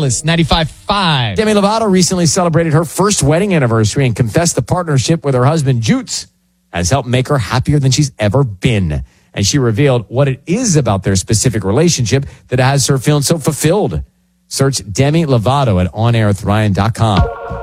Alice 95.5. Demi Lovato recently celebrated her first wedding anniversary and confessed the partnership with her husband, Jutes, has helped make her happier than she's ever been. And she revealed what it is about their specific relationship that has her feeling so fulfilled. Search Demi Lovato at onairwithRyan.com.